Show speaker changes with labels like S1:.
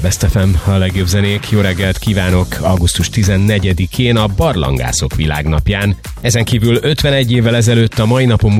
S1: Best FM, a legjobb zenék. Jó reggelt kívánok augusztus 14-én a Barlangászok világnapján. Ezen kívül 51 évvel ezelőtt a mai napon